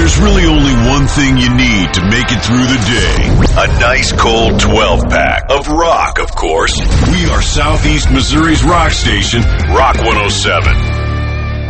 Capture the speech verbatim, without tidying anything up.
There's really only one thing you need to make it through the day. A nice cold twelve-pack of rock, of course. We are Southeast Missouri's rock station, Rock one oh seven.